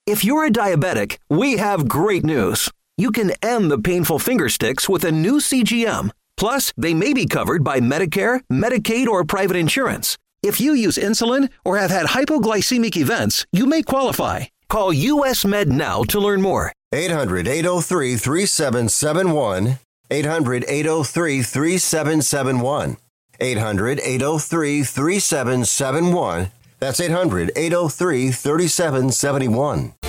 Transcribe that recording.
If you're a diabetic, we have great news. You can end the painful finger sticks with a new CGM. Plus, they may be covered by Medicare, Medicaid, or private insurance. If you use insulin or have had hypoglycemic events, you may qualify. Call US Med now to learn more. 800-803-3771. 800-803-3771. 800-803-3771. That's 800-803-3771.